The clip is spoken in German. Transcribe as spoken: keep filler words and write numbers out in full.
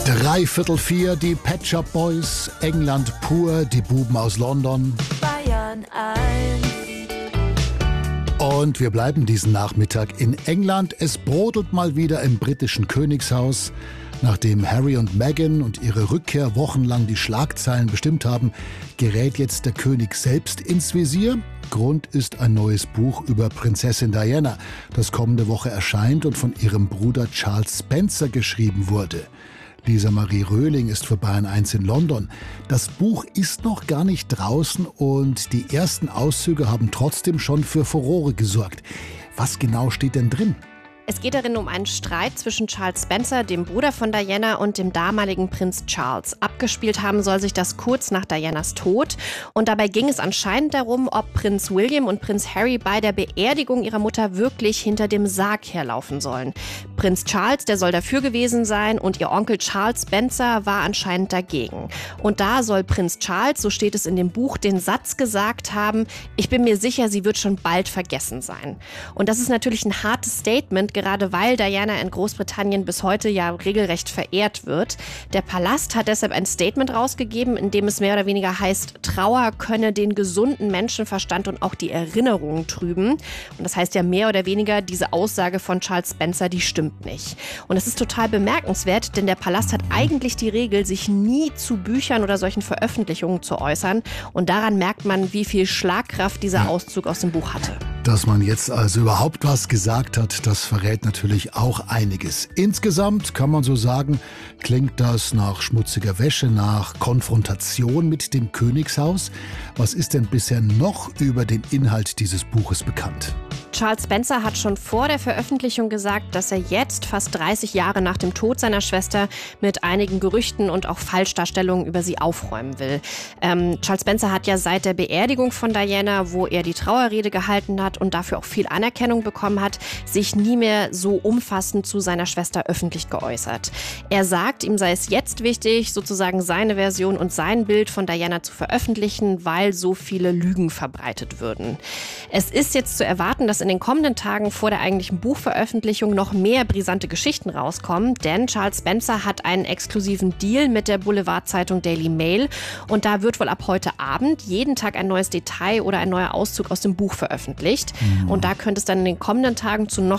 Dreiviertel vier, die Pet Shop Boys, England pur, die Buben aus London. Bayern eins. Und wir bleiben diesen Nachmittag in England. Es brodelt mal wieder im britischen Königshaus. Nachdem Harry und Meghan und ihre Rückkehr wochenlang die Schlagzeilen bestimmt haben, gerät jetzt der König selbst ins Visier. Grund ist ein neues Buch über Prinzessin Diana, das kommende Woche erscheint und von ihrem Bruder Charles Spencer geschrieben wurde. Lisa Marie Röhling ist für Bayern eins in London. Das Buch ist noch gar nicht draußen und die ersten Auszüge haben trotzdem schon für Furore gesorgt. Was genau steht denn drin? Es geht darin um einen Streit zwischen Charles Spencer, dem Bruder von Diana, und dem damaligen Prinz Charles. Abgespielt haben soll sich das kurz nach Dianas Tod. Und dabei ging es anscheinend darum, ob Prinz William und Prinz Harry bei der Beerdigung ihrer Mutter wirklich hinter dem Sarg herlaufen sollen. Prinz Charles, der soll dafür gewesen sein, und ihr Onkel Charles Spencer war anscheinend dagegen. Und da soll Prinz Charles, so steht es in dem Buch, den Satz gesagt haben: Ich bin mir sicher, sie wird schon bald vergessen sein. Und das ist natürlich ein hartes Statement, gerade weil Diana in Großbritannien bis heute ja regelrecht verehrt wird. Der Palast hat deshalb ein Statement rausgegeben, in dem es mehr oder weniger heißt, Trauer könne den gesunden Menschenverstand und auch die Erinnerungen trüben. Und das heißt ja mehr oder weniger, diese Aussage von Charles Spencer, die stimmt nicht. Und das ist total bemerkenswert, denn der Palast hat eigentlich die Regel, sich nie zu Büchern oder solchen Veröffentlichungen zu äußern. Und daran merkt man, wie viel Schlagkraft dieser Auszug aus dem Buch hatte. Dass man jetzt also überhaupt was gesagt hat, das verrät natürlich auch einiges. Insgesamt kann man so sagen, klingt das nach schmutziger Wäsche, nach Konfrontation mit dem Königshaus. Was ist denn bisher noch über den Inhalt dieses Buches bekannt? Charles Spencer hat schon vor der Veröffentlichung gesagt, dass er jetzt, fast dreißig Jahre nach dem Tod seiner Schwester, mit einigen Gerüchten und auch Falschdarstellungen über sie aufräumen will. Ähm, Charles Spencer hat ja seit der Beerdigung von Diana, wo er die Trauerrede gehalten hat und dafür auch viel Anerkennung bekommen hat, sich nie mehr so umfassend zu seiner Schwester öffentlich geäußert. Er sagt, ihm sei es jetzt wichtig, sozusagen seine Version und sein Bild von Diana zu veröffentlichen, weil so viele Lügen verbreitet würden. Es ist jetzt zu erwarten, dass in den kommenden Tagen vor der eigentlichen Buchveröffentlichung noch mehr brisante Geschichten rauskommen, denn Charles Spencer hat einen exklusiven Deal mit der Boulevardzeitung Daily Mail und da wird wohl ab heute Abend jeden Tag ein neues Detail oder ein neuer Auszug aus dem Buch veröffentlicht. Mhm. Und da könnte es dann in den kommenden Tagen zu noch